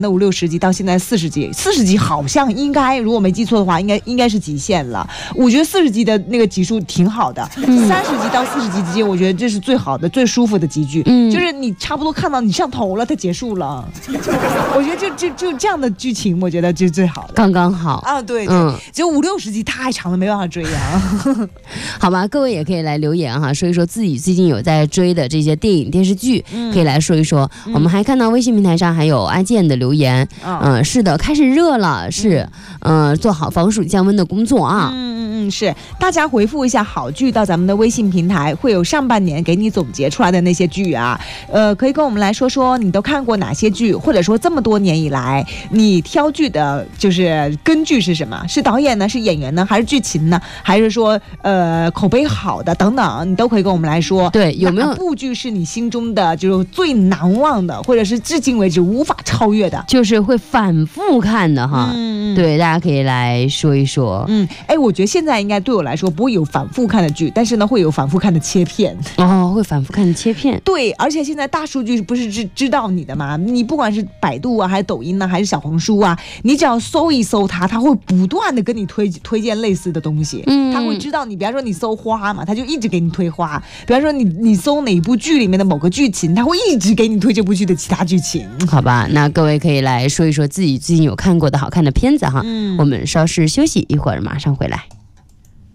那5、60集到现在40集，40集好像应该，如果没记错的话，应该是极限了。我觉得40集的那个集数挺好的，30集到40集之间，我觉得这是最好的、最舒服的集剧，就是你差不多看到你上头了，它结束了。我觉得就这样的剧情，我觉得就最好的， 刚刚好啊。对，只有5、60集太长了，没办法追啊。 好吧，各位也可以来留言哈，说一说自己最近有在追的这些电影电视剧，可以来说一说。我们还看到微信平台上还有阿健的留言，是的，开始热了，是做好防暑降温的工作啊。 是，大家回复一下好剧到咱们的微信平台，会有上半年给你总结出来的那些剧啊。可以跟我们来说说你都看过哪些剧，或者说这么多年以来你挑剧的就是根据是什么？是导演呢？是演员呢？还是剧情呢？还是说口碑好的等等，你都可以跟我们来说。 对，有没有哪部剧是你心中的就是最难忘的，或者是至今为止无法超越的， 就是会反复看的哈。对，大家可以来说一说。 我觉得现在应该对我来说不会有反复看的剧，但是呢会有反复看的切片。 会反复看的切片。 对，而且现在大数据不是知道你的吗？你不管是百度啊，还是抖音啊，还是小红书啊，你只要搜一搜它会不断的跟你推荐类似的东西。它会知道你，比方说你搜花嘛，它就一直给你推花；比方说你搜哪部剧里面的某个剧情，它会一直给你推这部剧的其他剧情。 好吧，那各位可以来说一说自己最近有看过的好看的片子哈。我们稍事休息，一会儿马上回来。